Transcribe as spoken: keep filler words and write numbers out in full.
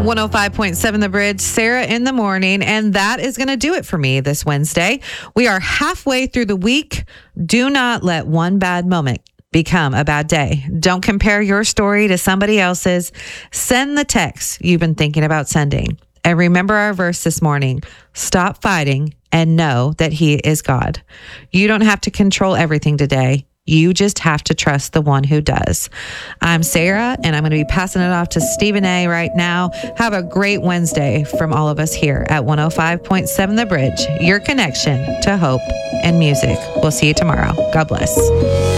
one oh five point seven The Bridge, Sarah in the morning. And that is going to do it for me this Wednesday. We are halfway through the week. Do not let one bad moment become a bad day. Don't compare your story to somebody else's. Send the text you've been thinking about sending. And remember our verse this morning. Stop fighting and know that He is God. You don't have to control everything today. You just have to trust the one who does. I'm Sarah, and I'm going to be passing it off to Stephen A. right now. Have a great Wednesday from all of us here at one oh five point seven The Bridge, your connection to hope and music. We'll see you tomorrow. God bless.